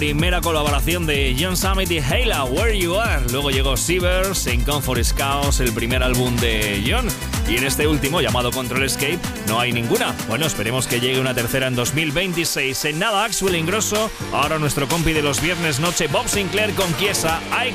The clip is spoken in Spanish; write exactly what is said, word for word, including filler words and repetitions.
Primera colaboración de John Summit y Hayla, Where You Are. Luego llegó Sievers en Comfort Chaos, el primer álbum de John. Y en este último, llamado Control Escape, no hay ninguna. Bueno, esperemos que llegue una tercera en dos mil veintiséis. En nada, Axwell Ingrosso. Ahora nuestro compi de los viernes noche, Bob Sinclair con Chiesa.